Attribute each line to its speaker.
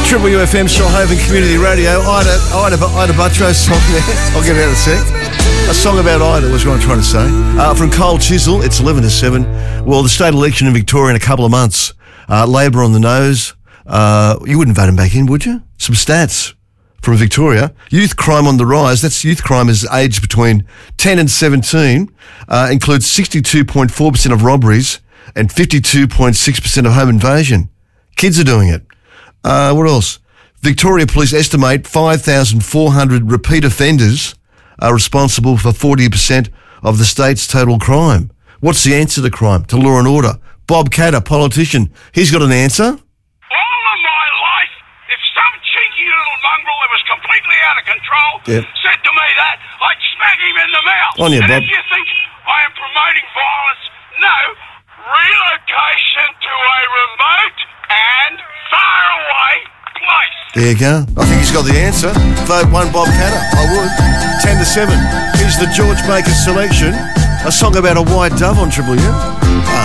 Speaker 1: Triple UFM, Shoalhaven Community Radio. Ida Buttrose song there. I'll get it out in a sec. A song about Ida was what I'm trying to say. From Cole Chisel, it's 11 to 7. Well, the state election in Victoria in a couple of months. Labor on the nose. You wouldn't vote him back in, would you? Some stats from Victoria. Youth crime on the rise. That's youth crime is aged between 10 and 17. Includes 62.4% of robberies and 52.6% of home invasion. Kids are doing it. What else? Victoria Police estimate 5,400 repeat offenders are responsible for 40% of the state's total crime. What's the answer to crime? To law and order? Bob Catter, politician. He's got an answer.
Speaker 2: All of my life, if some cheeky little mongrel that was completely out of control said to me that, I'd smack him in the mouth.
Speaker 1: On you, Bob.
Speaker 2: If you think I am promoting violence, no. Relocation to a remote and far away place.
Speaker 1: There you go. I think he's got the answer. Vote one Bob Catter. I would. 10 to 7. Here's the George Baker selection. A song about a white dove on Triple U.